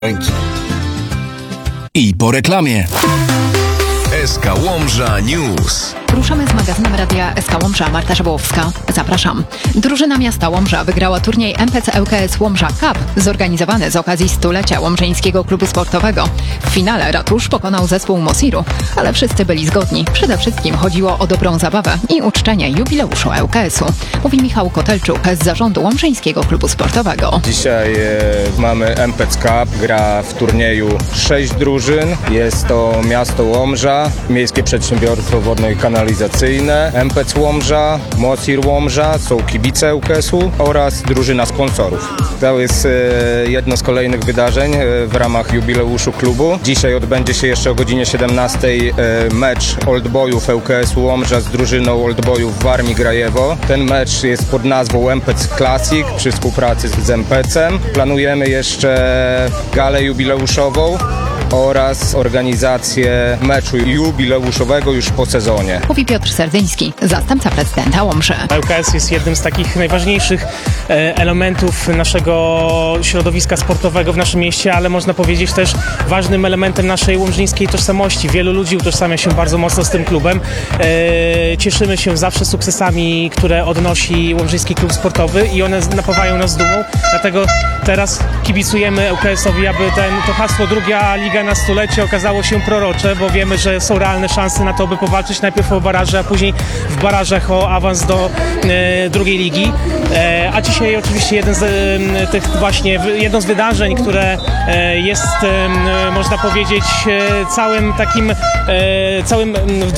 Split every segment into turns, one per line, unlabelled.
ręki. I po reklamie. SK Łomża News.
Ruszamy z magazynem Radia SK Łomża. Marta Szabłowska. Zapraszam. Drużyna miasta Łomża wygrała turniej MPC ŁKS Łomża Cup zorganizowany z okazji stulecia Łomżyńskiego Klubu Sportowego. W finale ratusz pokonał zespół Mosiru, ale wszyscy byli zgodni. Przede wszystkim chodziło o dobrą zabawę i uczczenie jubileuszu ŁKS-u. Mówi Michał Kotelczuk z zarządu Łomżyńskiego Klubu Sportowego.
Dzisiaj mamy MPC Cup, gra w turnieju 6 drużyn. Jest to miasto Łomża, Miejskie Przedsiębiorstwo Wodno i Kanalizacyjne, MPC Łomża, Mosir Łomża, są kibice ŁKS-u oraz drużyna sponsorów. To jest jedno z kolejnych wydarzeń w ramach jubileuszu klubu. Dzisiaj odbędzie się jeszcze o godzinie 17 mecz Oldboyów ŁKS-u Łomża z drużyną Oldboyów Warmii Grajewo. Ten mecz jest pod nazwą MPC Classic przy współpracy z MPC-em. Planujemy jeszcze galę jubileuszową oraz organizację meczu jubileuszowego już po sezonie.
Mówi Piotr Serdzyński, zastępca prezydenta Łomży.
ŁKS jest jednym z takich najważniejszych elementów naszego środowiska sportowego w naszym mieście, ale można powiedzieć też ważnym elementem naszej łomżyńskiej tożsamości. Wielu ludzi utożsamia się bardzo mocno z tym klubem. Cieszymy się zawsze sukcesami, które odnosi Łomżyński Klub Sportowy i one napawają nas dumą. Dlatego teraz kibicujemy ŁKS-owi, aby to hasło druga liga na stulecie okazało się prorocze, bo wiemy, że są realne szanse na to, by powalczyć najpierw o baraże, a później w barażach o awans do drugiej ligi. A dzisiaj oczywiście jedno z wydarzeń, które jest, można powiedzieć, całym w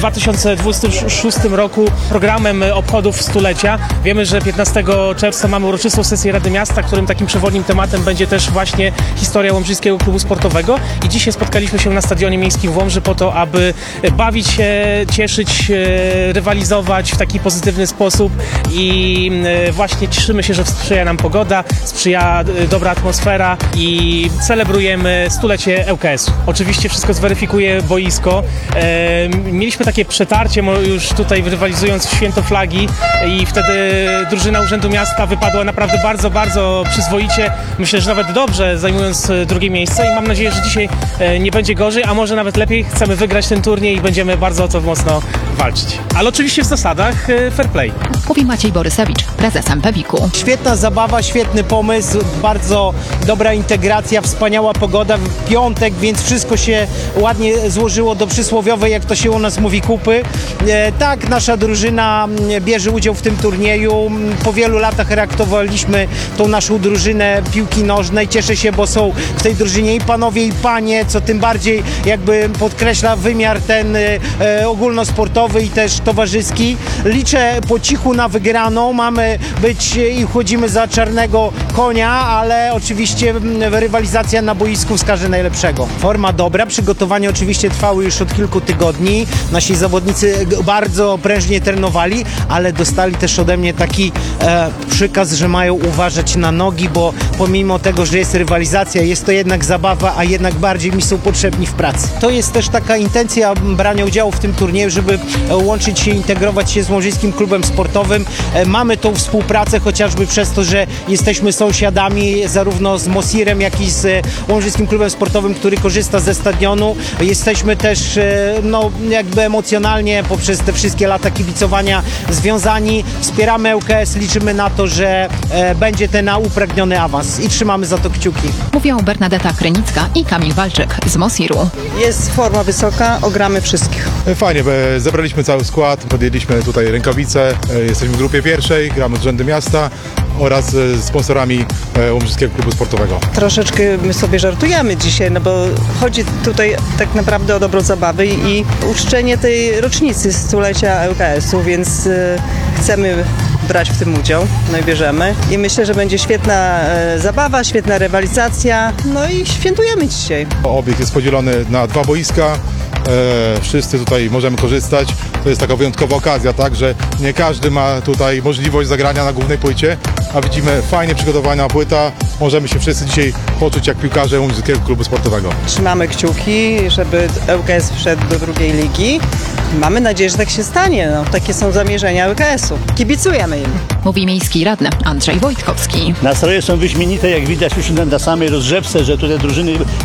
2026 roku programem obchodów stulecia. Wiemy, że 15 czerwca mamy uroczystą sesję Rady Miasta, którym takim przewodnim tematem będzie też właśnie historia Łomżyńskiego Klubu Sportowego i dzisiaj spotkaliśmy się na Stadionie Miejskim w Łomży po to, aby bawić się, cieszyć, rywalizować w taki pozytywny sposób i właśnie cieszymy się, że sprzyja nam pogoda, sprzyja dobra atmosfera i celebrujemy stulecie ŁKS-u. Oczywiście wszystko zweryfikuje boisko. Mieliśmy takie przetarcie już tutaj rywalizując w Święto Flagi i wtedy drużyna Urzędu Miasta wypadła naprawdę bardzo, bardzo przyzwoicie. Myślę, że nawet dobrze, zajmując drugie miejsce i mam nadzieję, że dzisiaj nie będzie gorzej, a może nawet lepiej. Chcemy wygrać ten turniej i będziemy bardzo o to mocno walczyć. Ale oczywiście w zasadach fair play.
Mówi Maciej Borysewicz, prezes MPWiK-u.
Świetna zabawa, świetny pomysł, bardzo dobra integracja, wspaniała pogoda w piątek, więc wszystko się ładnie złożyło do przysłowiowej, jak to się u nas mówi, kupy. Tak, nasza drużyna bierze udział w tym turnieju. Po wielu latach reaktowaliśmy tą naszą drużynę piłki nożnej. Cieszę się, bo są w tej drużynie i panowie, i panie, co tym bardziej jakby podkreśla wymiar ten ogólnosportowy i też towarzyski. Liczę po cichu na wygraną. Mamy być i chodzimy za czarnego konia, ale oczywiście rywalizacja na boisku wskaże najlepszego. Forma dobra, przygotowania oczywiście trwały już od kilku tygodni. Nasi zawodnicy bardzo prężnie trenowali, ale dostali też ode mnie taki przykaz, że mają uważać na nogi, bo pomimo tego, że jest rywalizacja, jest to jednak zabawa, a jednak bardziej mi są potrzebni w pracy. To jest też taka intencja brania udziału w tym turnieju, żeby łączyć się, integrować się z Łomżyńskim Klubem Sportowym. Mamy tą współpracę chociażby przez to, że jesteśmy sąsiadami zarówno z Mosirem, jak i z Łomżyńskim Klubem Sportowym, który korzysta ze stadionu. Jesteśmy też jakby emocjonalnie poprzez te wszystkie lata kibicowania związani. Wspieramy ŁKS, liczymy na to, że będzie ten upragniony awans i trzymamy za to kciuki.
Mówią Bernadeta Krynicka i Kamil Walczyk z Mosiru.
Jest forma wysoka, ogramy wszystkich.
Fajnie, zebraliśmy cały skład, podjęliśmy tutaj rękawice, jesteśmy w grupie pierwszej, gramy z Urzędem Miasta oraz z sponsorami Łomżyńskiego Klubu Sportowego.
Troszeczkę my sobie żartujemy dzisiaj, no bo chodzi tutaj tak naprawdę o dobrą zabawę i uczczenie tej rocznicy stulecia ŁKS-u, więc chcemy brać w tym udział, no i bierzemy. I myślę, że będzie świetna zabawa, świetna rywalizacja, no i świętujemy dzisiaj.
Obiekt jest podzielony na 2 boiska. Wszyscy tutaj możemy korzystać. To jest taka wyjątkowa okazja, tak, że nie każdy ma tutaj możliwość zagrania na głównej płycie, a widzimy fajnie przygotowana płyta. Możemy się wszyscy dzisiaj poczuć jak piłkarze Łomżyckiego Klubu Sportowego.
Trzymamy kciuki, żeby ŁKS wszedł do drugiej ligi. Mamy nadzieję, że tak się stanie. No, takie są zamierzenia ŁKS-u. Kibicujemy im.
Mówi miejski radny Andrzej Wojtkowski.
Nastroje są wyśmienite, jak widać już na samej rozgrzewce, że tutaj drużyny